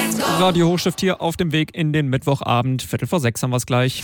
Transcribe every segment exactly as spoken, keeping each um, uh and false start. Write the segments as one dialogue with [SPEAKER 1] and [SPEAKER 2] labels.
[SPEAKER 1] Radio Hochstift hier auf dem Weg in den Mittwochabend. Viertel vor sechs haben wir es gleich.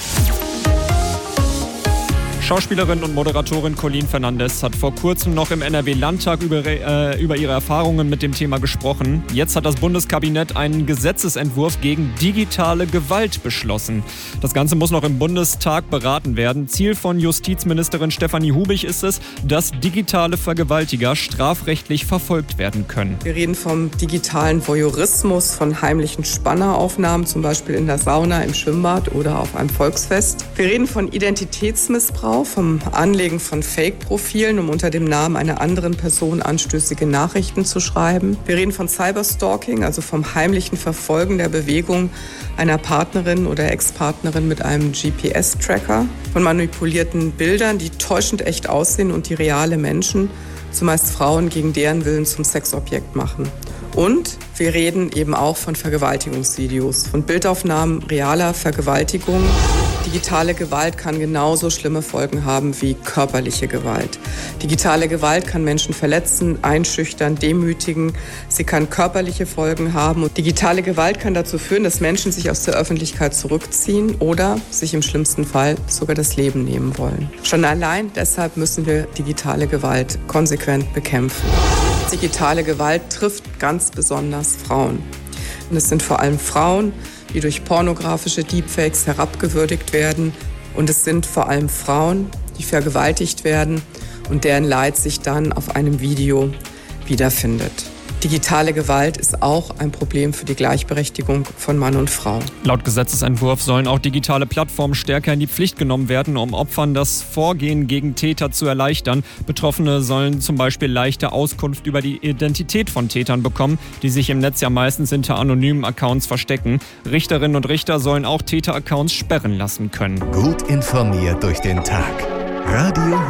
[SPEAKER 1] Schauspielerin und Moderatorin Colleen Fernandes hat vor kurzem noch im N R W-Landtag über, äh, über ihre Erfahrungen mit dem Thema gesprochen. Jetzt hat das Bundeskabinett einen Gesetzesentwurf gegen digitale Gewalt beschlossen. Das Ganze muss noch im Bundestag beraten werden. Ziel von Justizministerin Stefanie Hubig ist es, dass digitale Vergewaltiger strafrechtlich verfolgt werden können.
[SPEAKER 2] Wir reden vom digitalen Voyeurismus, von heimlichen Spanneraufnahmen, zum Beispiel in der Sauna, im Schwimmbad oder auf einem Volksfest. Wir reden von Identitätsmissbrauch, vom Anlegen von Fake-Profilen, um unter dem Namen einer anderen Person anstößige Nachrichten zu schreiben. Wir reden von Cyberstalking, also vom heimlichen Verfolgen der Bewegung einer Partnerin oder Ex-Partnerin mit einem G P S-Tracker. Von manipulierten Bildern, die täuschend echt aussehen und die reale Menschen, zumeist Frauen, gegen deren Willen zum Sexobjekt machen. Und wir reden eben auch von Vergewaltigungsvideos, von Bildaufnahmen realer Vergewaltigungen. Digitale Gewalt kann genauso schlimme Folgen haben wie körperliche Gewalt. Digitale Gewalt kann Menschen verletzen, einschüchtern, demütigen. Sie kann körperliche Folgen haben. Und digitale Gewalt kann dazu führen, dass Menschen sich aus der Öffentlichkeit zurückziehen oder sich im schlimmsten Fall sogar das Leben nehmen wollen. Schon allein deshalb müssen wir digitale Gewalt konsequent bekämpfen. Digitale Gewalt trifft ganz besonders Frauen. Und es sind vor allem Frauen, die durch pornografische Deepfakes herabgewürdigt werden. Und es sind vor allem Frauen, die vergewaltigt werden und deren Leid sich dann auf einem Video wiederfindet. Digitale Gewalt ist auch ein Problem für die Gleichberechtigung von Mann und Frau.
[SPEAKER 1] Laut Gesetzesentwurf sollen auch digitale Plattformen stärker in die Pflicht genommen werden, um Opfern das Vorgehen gegen Täter zu erleichtern. Betroffene sollen zum Beispiel leichte Auskunft über die Identität von Tätern bekommen, die sich im Netz ja meistens hinter anonymen Accounts verstecken. Richterinnen und Richter sollen auch Täter-Accounts sperren lassen können.
[SPEAKER 3] Gut informiert durch den Tag. Radio